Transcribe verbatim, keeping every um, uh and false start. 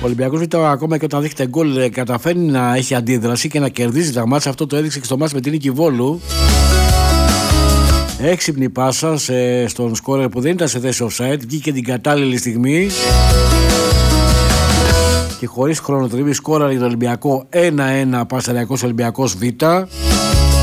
Ολυμπιακός ήταν ακόμα και όταν δέχεται γκολ καταφέρνει να έχει αντίδραση και να κερδίζει τα μάτσα. Αυτό το έδειξε και στο μάτς με την Νίκη Βόλου. Έξυπνη πάσα σε, στον σκόρερ που δεν ήταν σε θέση offside, βγήκε την κατάλληλη στιγμή και χωρίς χρονοτριβή σκόραρε για τον Ολυμπιακό ένα ένα Πανσεραϊκός Ολυμπιακός Β.